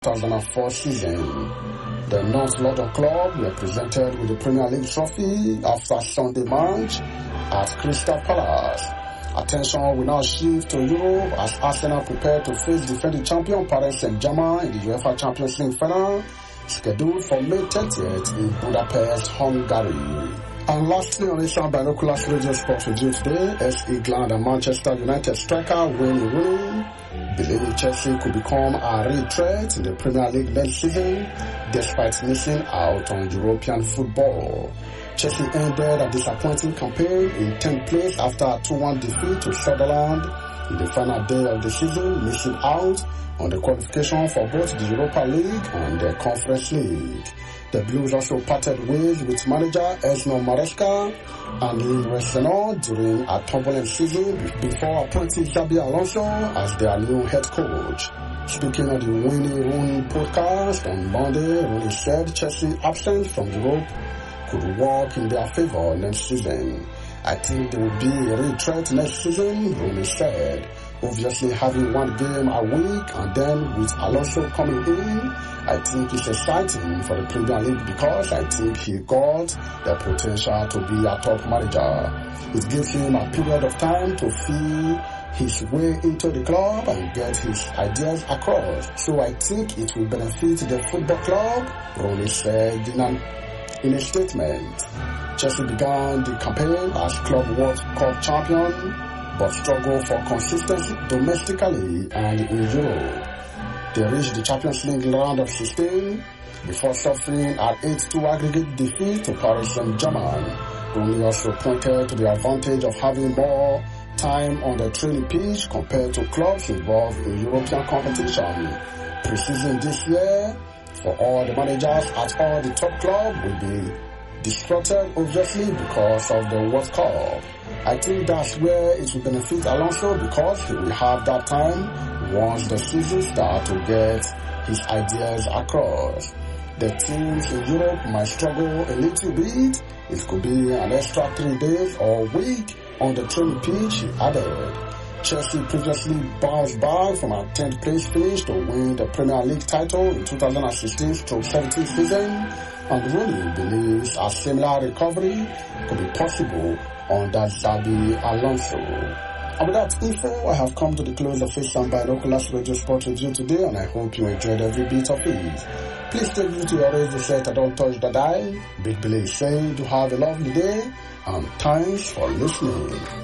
2004 season. The North London club were presented with the Premier League trophy after Sunday match at Crystal Palace. Attention will now shift to Europe as Arsenal prepare to face defending champion Paris Saint-Germain in the UEFA Champions League final, scheduled for May 30th in Budapest, Hungary. And lastly, on Asian Binoculars Radio Sports Review today, SC England and Manchester United striker Wayne Rooney believe Chelsea could become a real threat in the Premier League next season despite missing out on European football. Chelsea ended a disappointing campaign in 10th place after a 2-1 defeat to Sunderland in the final day of the season, missing out on the qualification for both the Europa League and the Conference League. The Blues also parted ways with manager Esno Maresca and Lynn Resenor during a turbulent season before appointing Xabi Alonso as their new head coach. Speaking on the Winnie Rooney podcast on Monday, Rooney said Chelsea absence from Europe could work in their favor next season. I think they will be a real threat next season, Rooney said. Obviously, having one game a week and then with Alonso coming in, I think it's exciting for the Premier League because I think he got the potential to be a top manager. It gives him a period of time to feel his way into the club and get his ideas across. So I think it will benefit the football club, Rooney said in a statement. Chelsea began the campaign as Club World Cup champion, but struggled for consistency domestically and in Europe. They reached the Champions League round of 16 before suffering an 8-2 aggregate defeat to Paris Saint-Germain. Rooney also pointed to the advantage of having more time on the training pitch compared to clubs involved in European competition. Pre-season this year, for all the managers at all the top clubs will be disrupted obviously because of the World Cup. I think that's where it will benefit Alonso because he will have that time once the season starts to get his ideas across. The teams in Europe might struggle a little bit. It could be an extra 3 days or week on the training pitch, he added. Chelsea previously bounced back from a 10th place finish to win the Premier League title in 2016-17 season, and Rooney believes a similar recovery could be possible under Xabi Alonso. And with that info, I have come to the close of Asian Binoculars Radio Sport Review today, and I hope you enjoyed every bit of it. Please take you to your radio set and don't touch the dial. Big Billy is saying to have a lovely day, and thanks for listening.